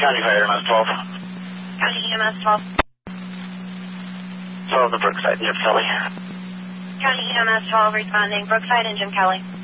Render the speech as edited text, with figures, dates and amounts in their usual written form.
County Fire EMS 12. County EMS 12. 12 the Brookside, Jim Kelly. County EMS 12 responding, Brookside and Jim Kelly.